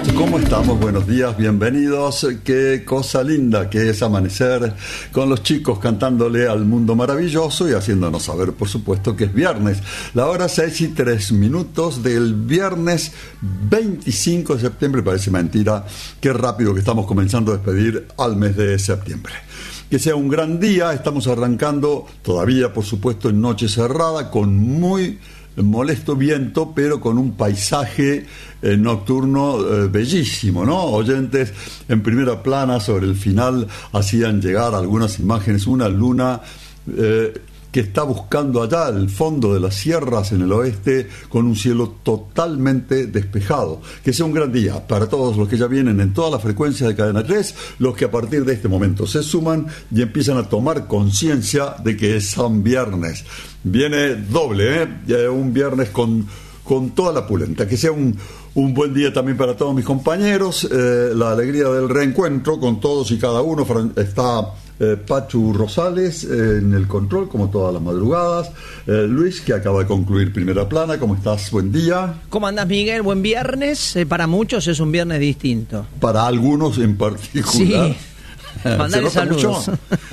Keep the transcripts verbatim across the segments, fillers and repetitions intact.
¿Cómo estamos? Buenos días, bienvenidos. Qué cosa linda que es amanecer con los chicos cantándole al mundo maravilloso y haciéndonos saber, por supuesto, que es viernes. La hora seis y tres minutos del viernes veinticinco de septiembre. Parece mentira, qué rápido que estamos comenzando a despedir al mes de septiembre. Que sea un gran día. Estamos arrancando todavía, por supuesto, en noche cerrada, con muy molesto viento, pero con un paisaje eh, nocturno eh, bellísimo, ¿no? Oyentes en primera plana sobre el final hacían llegar algunas imágenes, una luna eh, que está buscando allá al fondo de las sierras en el oeste con un cielo totalmente despejado. Que sea un gran día para todos los que ya vienen en todas las frecuencias de Cadena tres, los que a partir de este momento se suman y empiezan a tomar conciencia de que es San Viernes. Viene doble, ¿eh? Un viernes con, con toda la pulenta. Que sea un, un buen día también para todos mis compañeros. Eh, la alegría del reencuentro con todos y cada uno. Está eh, Pachu Rosales eh, en el control, como todas las madrugadas. Eh, Luis, que acaba de concluir primera plana. ¿Cómo estás? Buen día. ¿Cómo andás, Miguel? Buen viernes. Eh, para muchos es un viernes distinto. Para algunos en particular. Sí. Mandale saludos.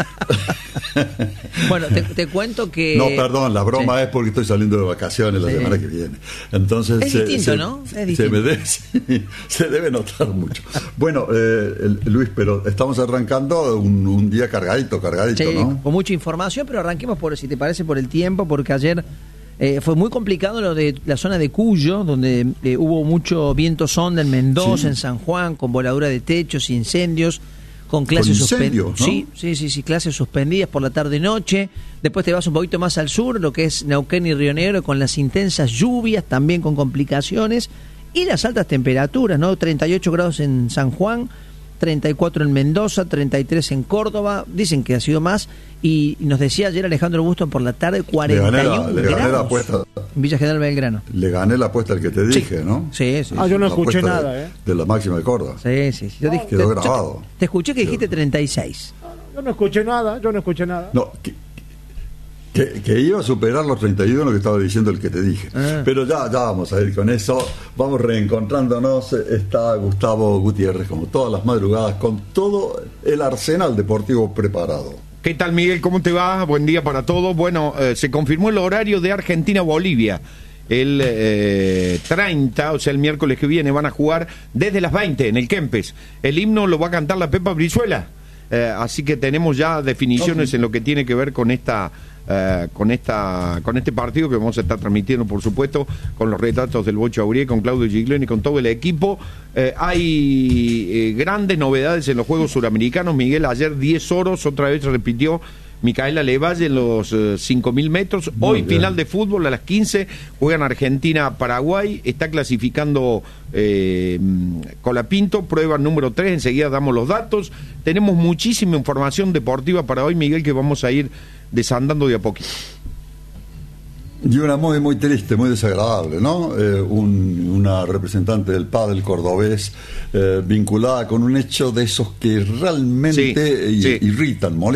Bueno, te, te cuento que... No, perdón, la broma sí. Es porque estoy saliendo de vacaciones la sí. semana que viene. Entonces, es se, distinto, se, ¿no? Es se, distinto. Me de, sí, se debe notar mucho. Bueno, eh, Luis, pero estamos arrancando un, un día cargadito, cargadito, sí, ¿no? Con mucha información, pero arranquemos, por si te parece, por el tiempo, porque ayer eh, fue muy complicado lo de la zona de Cuyo, donde eh, hubo mucho viento sonda en Mendoza, sí. en San Juan, con voladura de techos, incendios, con clases suspendidas, ¿no? Sí, sí, sí, sí, clases suspendidas por la tarde-noche. Después te vas un poquito más al sur, lo que es Neuquén y Río Negro, con las intensas lluvias, también con complicaciones, y las altas temperaturas, ¿no? treinta y ocho grados en San Juan, treinta y cuatro en Mendoza, treinta y tres en Córdoba, dicen que ha sido más, y nos decía ayer Alejandro Buston por la tarde, cuarenta y uno le gané la, le gané la apuesta. En Villa General Belgrano. Le gané la apuesta al que te dije, sí. ¿no? Sí, sí. Ah, yo no la escuché nada, de, ¿eh? De la máxima de Córdoba. Sí, sí, sí. Yo dije, Quedó te, grabado. Te, te escuché que dijiste treinta y seis. Yo no escuché nada, yo no escuché nada. No, que, que, que iba a superar los treinta y uno que estaba diciendo el que te dije. Ah. Pero ya, ya vamos a ir con eso. Vamos reencontrándonos. Está Gustavo Gutiérrez, como todas las madrugadas, con todo el arsenal deportivo preparado. ¿Qué tal, Miguel? ¿Cómo te va? Buen día para todos. Bueno, eh, se confirmó el horario de Argentina-Bolivia. El eh, treinta, o sea, el miércoles que viene, van a jugar desde las veinte en el Kempes. El himno lo va a cantar la Pepa Brizuela. Eh, así que tenemos ya definiciones okay. en lo que tiene que ver con esta... Uh, con esta con este partido que vamos a estar transmitiendo, por supuesto, con los retratos del Bocho Aurier, con Claudio Gigliotti, con todo el equipo. Uh, hay eh, grandes novedades en los Juegos Suramericanos. Miguel, ayer diez oros, otra vez repitió Micaela Levalle en los uh, cinco mil metros. Muy Hoy bien. Final de fútbol a las quince, juegan Argentina-Paraguay, está clasificando eh, Colapinto, prueba número tres, enseguida damos los datos. Tenemos muchísima información deportiva para hoy, Miguel, que vamos a ir desandando de a poquito. Y una muy, muy triste, muy desagradable, ¿no? Eh, un, una representante del pádel cordobés eh, vinculada con un hecho de esos que realmente sí, sí. irritan, molestan.